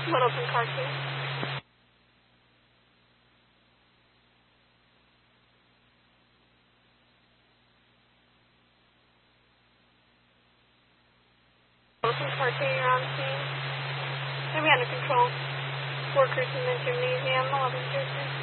Littleton Car Care. Littleton Car Care, you're on scene. Maybe under control. Workers in the gymnasium, 11 Jersey.